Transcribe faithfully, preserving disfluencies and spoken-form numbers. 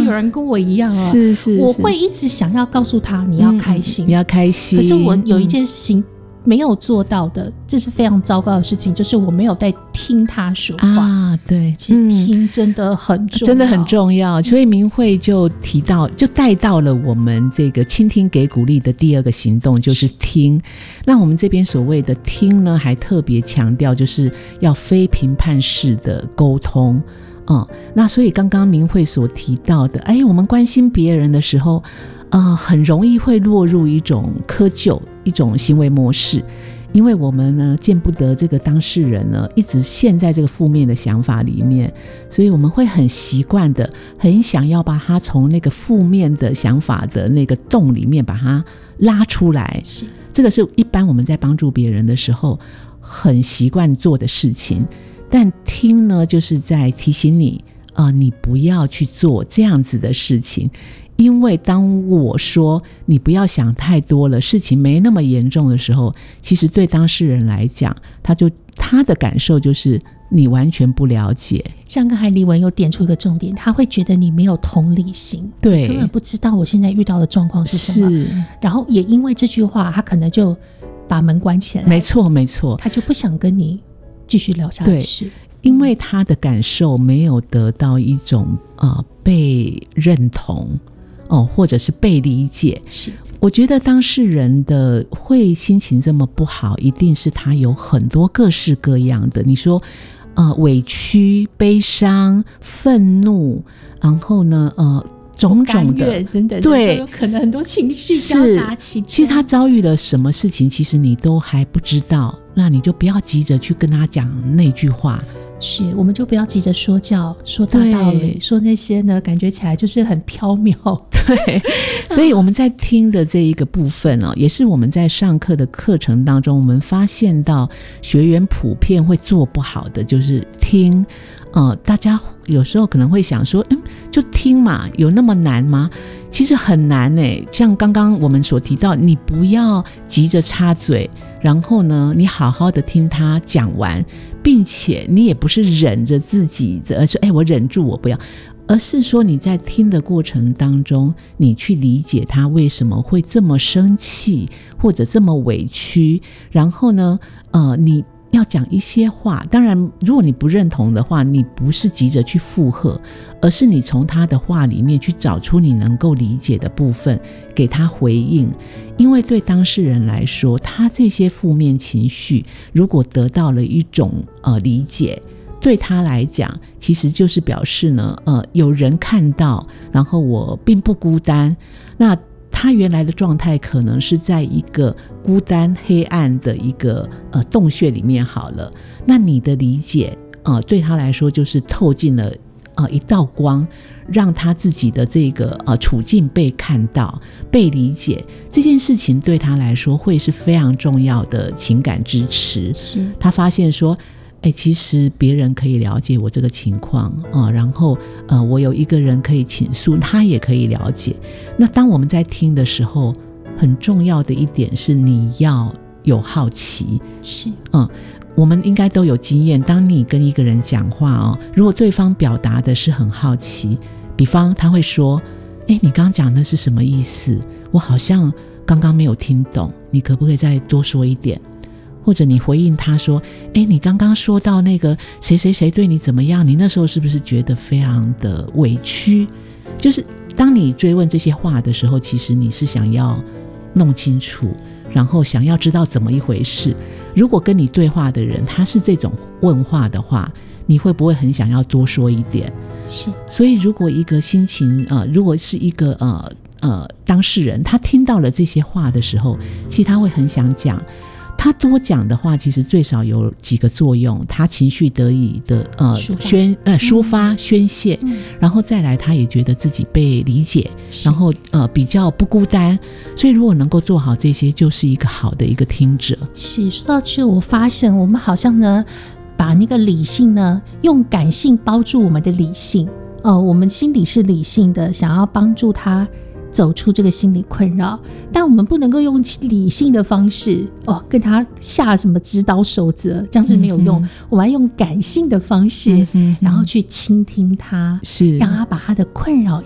有人跟我一样啊， 是是是， 我会一直想要告诉他你要开心、 嗯、你要开心， 可是我有一件事情没有做到的，这是非常糟糕的事情，就是我没有在听他说话啊。对， 其实听真的很重要、嗯、 真的很重要。所以明慧就提到，就带到了我们这个倾听给鼓励的第二个行动，就是听。那我们这边所谓的听呢，还特别强调就是要非评判式的沟通。嗯，那所以刚刚明慧所提到的，哎，我们关心别人的时候呃，很容易会落入一种窠臼，一种行为模式，因为我们呢见不得这个当事人呢一直陷在这个负面的想法里面，所以我们会很习惯的很想要把他从那个负面的想法的那个洞里面把他拉出来，是这个是一般我们在帮助别人的时候很习惯做的事情。但听呢，就是在提醒你呃，你不要去做这样子的事情，因为当我说你不要想太多了，事情没那么严重的时候，其实对当事人来讲，他就他的感受就是你完全不了解。 像刚才李文有点出一个重点，他会觉得你没有同理心， 对， 根本不知道我现在遇到的状况是什么，是，然后也因为这句话他可能就把门关起来， 没错没错， 他就不想跟你继续聊下去， 对，因为他的感受没有得到一种呃被认同哦，或者是被理解。是，我觉得当事人的会心情这么不好，一定是他有很多各式各样的，你说呃委屈、悲伤、愤怒，然后呢呃种种的， 真的对， 都有可能很多情绪交杂其中。 其实他遭遇了什么事情，其实你都还不知道，那你就不要急着去跟他讲那句话。 是，我们就不要急着说教、说大道理，说那些呢，感觉起来就是很缥缈。 对，所以我们在听的这一个部分哦，也是我们在上课的课程当中，我们发现到学员普遍会做不好的就是听。呃，大家有时候可能会想说，嗯，就听嘛，有那么难吗？其实很难耶。像刚刚我们所提到，你不要急着插嘴，然后呢，你好好的听他讲完，并且你也不是忍着自己的，而是哎，我忍住，我不要，而是说你在听的过程当中，你去理解他为什么会这么生气，或者这么委屈，然后呢，呃，你要讲一些话，当然如果你不认同的话，你不是急着去附和，而是你从他的话里面去找出你能够理解的部分，给他回应。因为对当事人来说，他这些负面情绪如果得到了一种呃理解，对他来讲其实就是表示呢呃有人看到，然后我并不孤单。那他原来的状态可能是在一个孤单黑暗的一个呃洞穴里面好了，那你的理解呃对他来说就是透进了呃一道光，让他自己的这个呃处境被看到、被理解，这件事情对他来说会是非常重要的情感支持。是，他发现说哎，其实别人可以了解我这个情况啊，然后呃，我有一个人可以倾诉，他也可以了解。那当我们在听的时候，很重要的一点是你要有好奇。是，嗯，我们应该都有经验，当你跟一个人讲话哦，如果对方表达的是很好奇，比方他会说，哎，你刚刚讲的是什么意思？我好像刚刚没有听懂，你可不可以再多说一点？或者你回应他说，哎，你刚刚说到那个谁谁谁对你怎么样，你那时候是不是觉得非常的委屈？就是当你追问这些话的时候，其实你是想要弄清楚，然后想要知道怎么一回事。如果跟你对话的人他是这种问话的话，你会不会很想要多说一点？是。所以如果一个心情呃，如果是一个呃呃当事人，他听到了这些话的时候，其实他会很想讲。他多讲的话，其实最少有几个作用，他情绪得以的呃宣呃抒发、嗯、宣泄、嗯，然后再来他也觉得自己被理解，然后呃比较不孤单，所以如果能够做好这些，就是一个好的一个听者。是，说到这，我发现我们好像呢，把那个理性呢，用感性包住我们的理性。呃，我们心里是理性的，想要帮助他走出这个心理困扰，但我们不能够用理性的方式哦，跟他下什么指导守则，这样是没有用、嗯、我们要用感性的方式、嗯、然后去倾听他，是让他把他的困扰